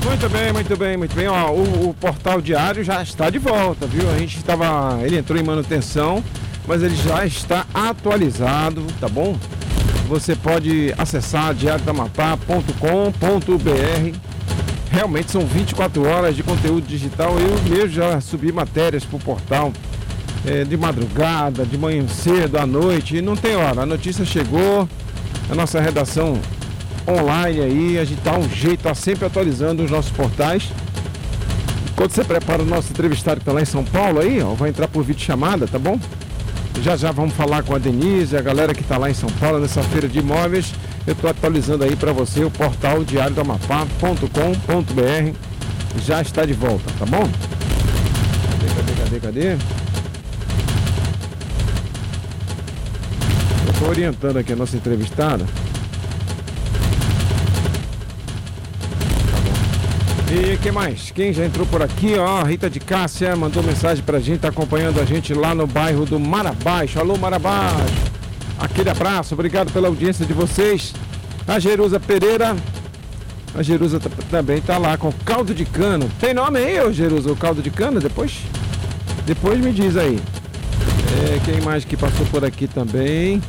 Muito bem. Ó, o Portal Diário já está de volta, viu? Ele entrou em manutenção, mas ele já está atualizado, tá bom? Você pode acessar diariodoamapá.com.br. Realmente são 24 horas de conteúdo digital. Eu mesmo já subi matérias pro portal de madrugada, de manhã cedo, à noite, e não tem hora. A notícia chegou, a nossa redação online aí, a gente dá um jeito, tá sempre atualizando os nossos portais. Quando você prepara o nosso entrevistado que tá lá em São Paulo aí, ó, vai entrar por videochamada, tá bom? Já vamos falar com a Denise, a galera que tá lá em São Paulo nessa feira de imóveis. Eu tô atualizando aí para você o portal diariodoamapá.com.br. Já está de volta, tá bom? Cadê? Eu tô orientando aqui a nossa entrevistada. E que mais? Quem já entrou por aqui, ó, Rita de Cássia mandou mensagem pra gente, tá acompanhando a gente lá no bairro do Marabaixo. Alô, Marabaixo! Aquele abraço, obrigado pela audiência de vocês. A Jerusa Pereira, a Jerusa também tá lá com caldo de cana. Tem nome aí, ô Jerusa, o caldo de cana? Depois me diz aí. Quem mais que passou por aqui também?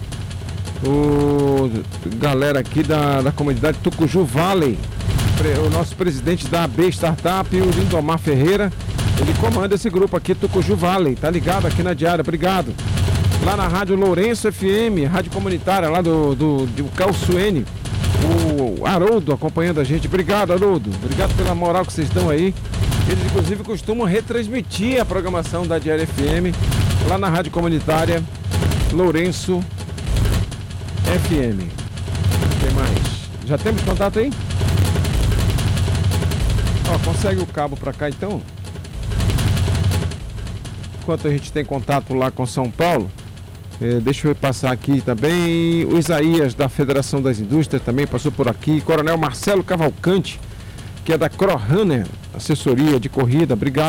Galera aqui da comunidade Tucuju Valley. O nosso presidente da AB Startup, o Lindomar Ferreira, ele comanda esse grupo aqui, Tucuju Valley, tá ligado aqui na diária, obrigado. Lá na Rádio Lourenço FM, rádio comunitária lá do Calçuene, o Haroldo acompanhando a gente, obrigado Haroldo, obrigado pela moral que vocês dão aí. Eles inclusive costumam retransmitir a programação da Diária FM lá na rádio comunitária Lourenço FM. O que mais? Já temos contato aí? Ó, consegue o cabo pra cá então? Enquanto a gente tem contato lá com São Paulo, deixa eu passar aqui também. O Isaías da Federação das Indústrias também passou por aqui. Coronel Marcelo Cavalcante, que é da Crorunner, assessoria de corrida, obrigado.